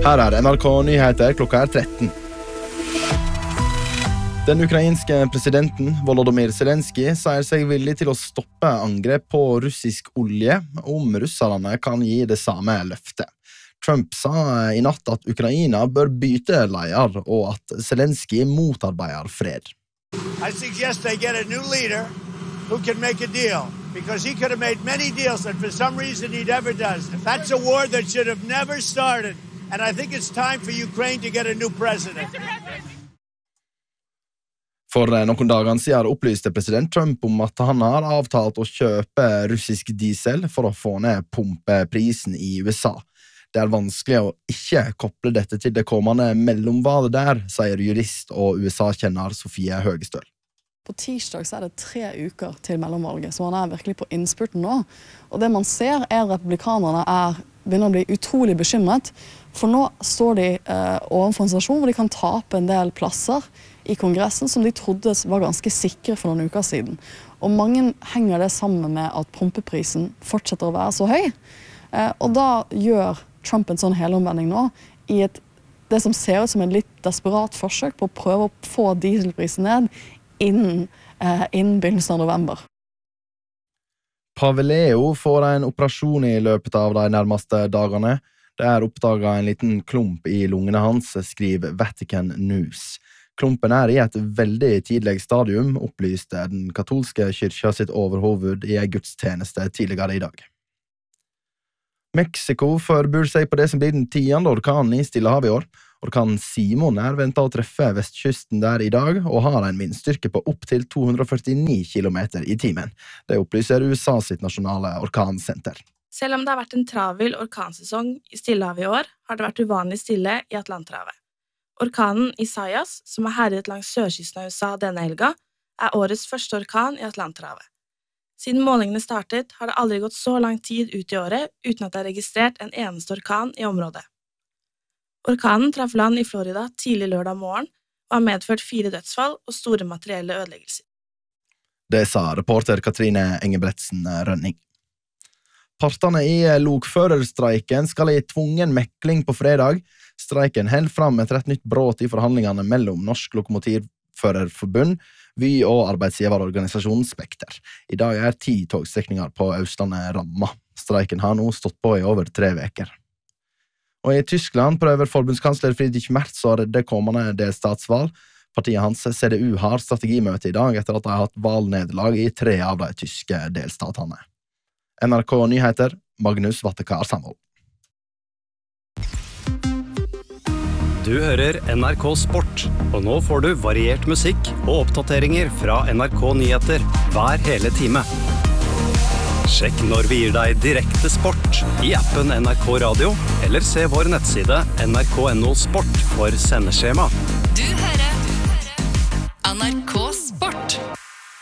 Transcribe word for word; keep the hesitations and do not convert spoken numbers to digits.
Her er N R K Nyheter, klokka er tretten. Den ukrainske presidenten Volodymyr Zelensky sier seg villig til å stoppe angrep på russisk olje om russerne kan gi det samme løftet. Trump sa i natt at Ukraina bør bytte leder og at Zelensky motarbeider fred. I suggest they get a new leader who can make a deal, because he could have made many deals that for some reason he never does. That's a war that should have never started, and I think it's time for Ukraine to get a new president. For noen dager siden opplyste president Trump om at han har avtalt å kjøpe russisk diesel for å få ned pumpeprisen i U S A. Det er vanskelig å ikke koble dette til det kommende mellomvalget der, sier jurist og U S A-kjenner Sofie Høgestøl. På tirsdag så er det tre uker til mellomvalget, så han er virkelig på innspurten nå. Og det man ser er at republikanerne er, begynner å bli utrolig bekymret, for nå står de eh, overfor en situasjon hvor de kan tape en del plasser i kongressen som de trodde var ganske sikre for noen uker siden. Og mange henger det sammen med at pumpeprisen fortsetter å være så høy. Eh, og da gjør Trump en sånn helomvending nå i et, det som ser ut som en litt desperat forsøk på å prøve å få dieselprisen ned innen, eh, innen begynnelsen av november. Pave Leo får en operasjon i løpet av de nærmeste dagene. Det er oppdaget en liten klump i lungene hans, skriver Vatican News. Klumpen er i et veldig tidlig stadium, opplyste den katolske kyrkja sitt overhoved i en gudstjeneste tidligere i dag. Mexico forbereder seg på det som blir den tiende orkanen i Stillehavet i år. Orkanen Simon er ventet å treffe vestkysten der i dag, og har en vindstyrke på opp til to hundre førtini kilometer i timen. Det opplyser U S A sitt nasjonale orkansenter. Selv om det har vært en travel orkansesong i Stillehavet i år, har det vært uvanlig stille i Atlanterhavet. Orkanen Isaias, som har herjet langs sørkysten av U S A denne helga, er årets første orkan i Atlanterhavet. Siden målingene startet, har det aldri gått så lang tid ut i året uten at det er registrert en eneste orkan i området. Orkanen traff land i Florida tidlig lørdag morgen og har medført fire dødsfall og store materielle ødeleggelser. Det sa reporter Katrine Engebretsen Rønning. Partene i lokførerstreiken skal i tvungen mekling på fredag. Streiken held fram etter et nytt bråt i forhandlingene mellom Norsk Lokomotivførerforbund, Vy og arbeidsgiverorganisasjonen Spekter. I dag er ti togstrekninger på Østlandet ramma. Streiken har nå stått på i over tre veker. Og i Tyskland prøver forbundskansler Friedrich Merz å redde kommende delstatsvalg. Partiet hans C D U har strategimøte i dag etter at de har hatt valgnederlag i tre av de tyske delstatene. N R K Nyheter, Magnus Vattekar Samhold. Du hører N R K Sport, og nå får du variert musikk og oppdateringer fra N R K Nyheter hver hele time. Sjekk når vi gir deg direkte sport i appen N R K Radio, eller se vår nettside N R K punktum N O sport for sendeskjema. Du hører N R K Sport.